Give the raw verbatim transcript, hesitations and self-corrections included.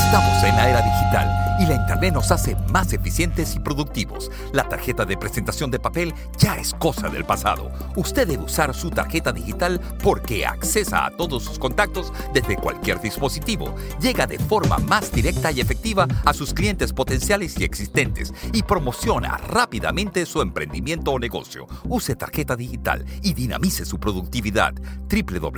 Estamos en la era digital y la Internet nos hace más eficientes y productivos. La tarjeta de presentación de papel ya es cosa del pasado. Usted debe usar su tarjeta digital porque accesa a todos sus contactos desde cualquier dispositivo. Llega de forma más directa y efectiva a sus clientes potenciales y existentes y promociona rápidamente su emprendimiento o negocio. Use tarjeta digital y dinamice su productividad. w w w